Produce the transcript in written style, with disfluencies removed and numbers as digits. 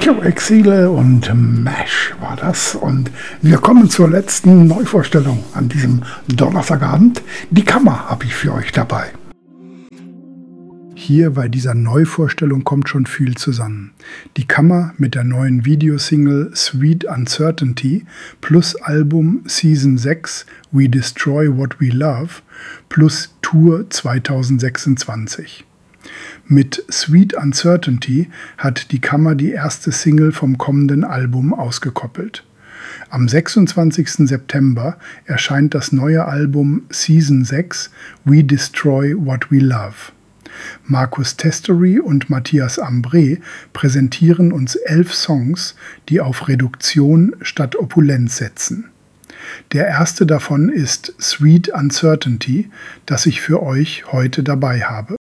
Exile und Mesh war das. Und wir kommen zur letzten Neuvorstellung an diesem Donnerstagabend. Die Kammer habe ich für euch dabei. Hier bei dieser Neuvorstellung kommt schon viel zusammen. Die Kammer mit der neuen Videosingle Sweet Uncertainty plus Album Season 6 We Destroy What We Love plus Tour 2026. Mit Sweet Uncertainty hat die Kammer die erste Single vom kommenden Album ausgekoppelt. Am 26. September erscheint das neue Album Season 6 We Destroy What We Love. Markus Testuri und Matthias Ambré präsentieren uns 11 Songs, die auf Reduktion statt Opulenz setzen. Der erste davon ist Sweet Uncertainty, das ich für euch heute dabei habe.